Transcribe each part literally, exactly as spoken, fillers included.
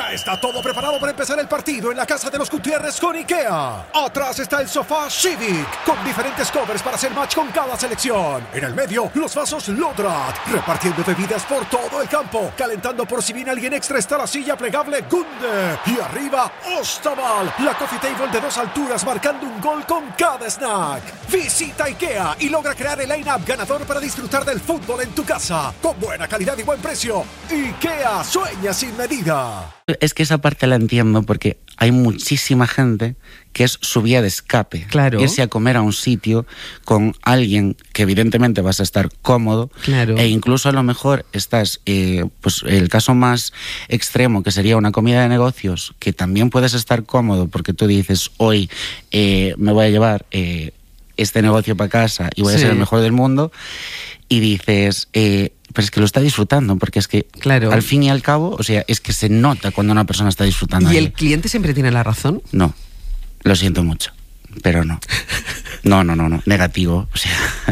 Ya está todo preparado para empezar el partido en la casa de los Gutiérrez con IKEA. Atrás está el sofá Civic, con diferentes covers para hacer match con cada selección. En el medio, los vasos Lodrat, repartiendo bebidas por todo el campo. Calentando por si viene alguien extra está la silla plegable Gunde. Y arriba, Ostaval, la coffee table de dos alturas marcando un gol con cada snack. Visita IKEA y logra crear el line-up ganador para disfrutar del fútbol en tu casa. Con buena calidad y buen precio. IKEA, sueña sin medida. Es que esa parte la entiendo porque hay muchísima gente que es su vía de escape. Claro. Irse a comer a un sitio con alguien que evidentemente vas a estar cómodo. Claro. E incluso a lo mejor estás, eh, pues el caso más extremo que sería una comida de negocios, que también puedes estar cómodo porque tú dices, hoy eh, me voy a llevar eh, este negocio para casa y voy sí. a ser el mejor del mundo. Y dices, eh, pero es que lo está disfrutando, porque es que claro. al fin y al cabo, o sea, es que se nota cuando una persona está disfrutando. ¿Y ahí. el cliente siempre tiene la razón? No, lo siento mucho, pero no. No, no, no, no, negativo, o sea,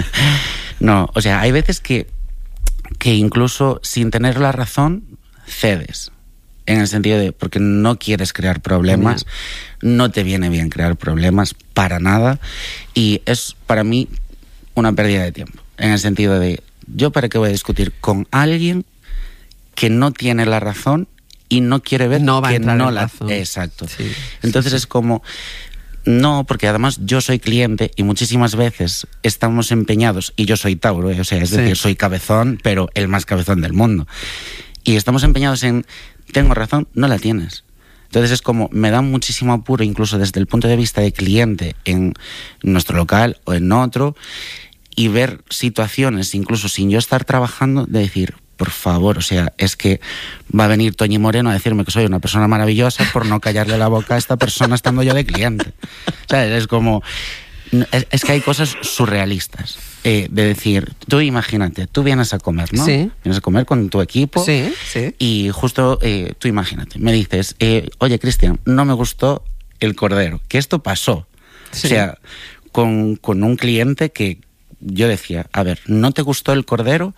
no, o sea, hay veces que, que incluso sin tener la razón, cedes. En el sentido de, porque no quieres crear problemas, no te viene bien crear problemas para nada, y es para mí una pérdida de tiempo. En el sentido de, ¿yo para qué voy a discutir con alguien que no tiene la razón y no quiere ver no va que a entrar no en la... razón. Exacto. Sí, Entonces sí, sí. es como... No, porque además yo soy cliente y muchísimas veces estamos empeñados, y yo soy Tauro, ¿eh? O sea, es Sí. decir, soy cabezón, pero el más cabezón del mundo. Y estamos empeñados en, tengo razón, no la tienes. Entonces es como, me da muchísimo apuro, incluso desde el punto de vista de cliente, en nuestro local o en otro, y ver situaciones, incluso sin yo estar trabajando, de decir, por favor, o sea, es que va a venir Toñi Moreno a decirme que soy una persona maravillosa por no callarle la boca a esta persona estando yo de cliente. ¿Sabes? Es como... Es, es que hay cosas surrealistas. Eh, de decir, tú imagínate, tú vienes a comer, ¿no? Sí. Vienes a comer con tu equipo. Sí, sí. Y justo, eh, tú imagínate, me dices, eh, oye, Cristian, no me gustó el cordero. Que esto pasó. Sí. O sea, con, con un cliente que yo decía, a ver, ¿no te gustó el cordero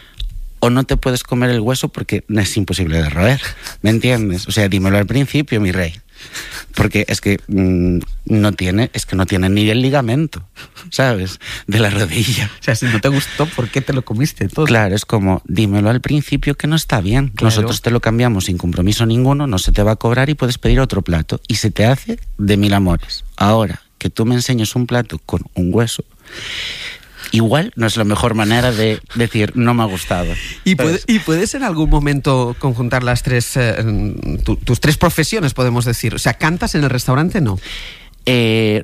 o no te puedes comer el hueso porque es imposible de roer? ¿Me entiendes? O sea, dímelo al principio, mi rey. Porque es que mmm, no tiene, es que no tiene ni el ligamento, ¿sabes? De la rodilla. O sea, si no te gustó, ¿por qué te lo comiste todo? Claro, es como, dímelo al principio que no está bien. Claro. Nosotros te lo cambiamos sin compromiso ninguno, no se te va a cobrar y puedes pedir otro plato. Y se te hace de mil amores. Ahora, que tú me enseñes un plato con un hueso, igual no es la mejor manera de decir no me ha gustado. ¿Y, puede, ¿Y puedes en algún momento conjuntar las tres, eh, tu, tus tres profesiones, podemos decir? O sea, ¿cantas en el restaurante? No. Eh,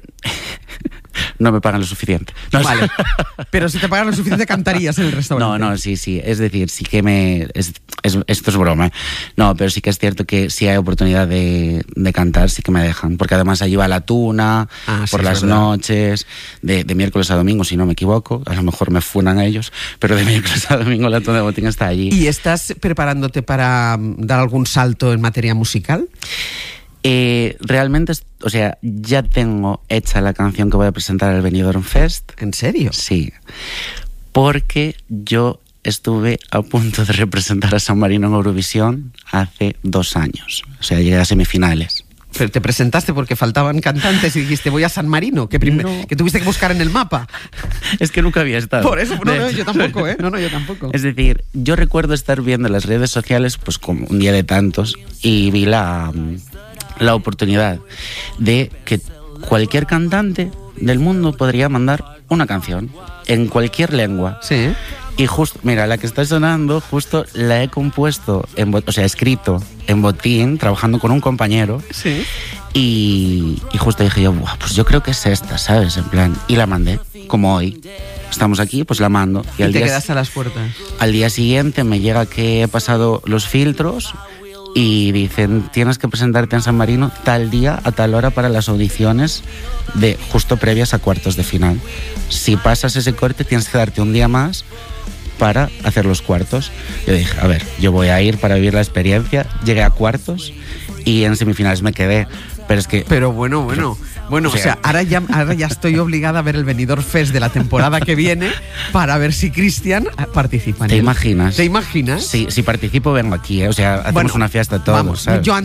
no me pagan lo suficiente. No, vale. Pero si te pagan lo suficiente, cantarías en el restaurante. No, no, sí, sí. Es decir, sí que me... Es, es, esto es broma. No, pero sí que es cierto que si hay oportunidad de, de cantar, sí que me dejan. Porque además allí va la tuna, ah, por sí, las noches, de, de miércoles a domingo, si no me equivoco. A lo mejor me funan a ellos, pero de miércoles a domingo la tuna de botín está allí. ¿Y estás preparándote para dar algún salto en materia musical? Eh, realmente, o sea, ya tengo hecha la canción que voy a presentar al Benidorm Fest. ¿En serio? Sí, porque yo estuve a punto de representar a San Marino en Eurovisión hace dos años. O sea, llegué a semifinales. Pero te presentaste porque faltaban cantantes y dijiste, voy a San Marino, que, prim- no. que tuviste que buscar en el mapa. Es que nunca había estado. Por eso, no, no, yo tampoco, ¿eh? No, no, yo tampoco. Es decir, yo recuerdo estar viendo las redes sociales, pues como un día de tantos, y vi la... la oportunidad de que cualquier cantante del mundo podría mandar una canción en cualquier lengua. Sí. Y justo, mira, la que está sonando, justo la he compuesto, en, o sea, escrito en botín, trabajando con un compañero. Sí. Y, y justo dije yo, buah, pues yo creo que es esta, ¿sabes? En plan, y la mandé, como hoy. Estamos aquí, pues la mando. Y, y al te día, quedas a las puertas. Al día siguiente me llega que he pasado los filtros y dicen, tienes que presentarte en San Marino tal día, a tal hora para las audiciones de justo previas a cuartos de final. Si pasas ese corte, tienes que darte un día más para hacer los cuartos. Yo dije, a ver, yo voy a ir para vivir la experiencia. Llegué a cuartos y en semifinales me quedé. Pero es que... Pero bueno, bueno... Bueno, o sea, o sea ahora, ya, ahora ya estoy obligada a ver el Benidorm Fest de la temporada que viene para ver si Cristian participa en ¿Te él. imaginas? ¿Te imaginas? Sí, si participo vengo aquí, ¿eh? O sea, hacemos bueno, una fiesta todos, vamos, ¿sabes? Yo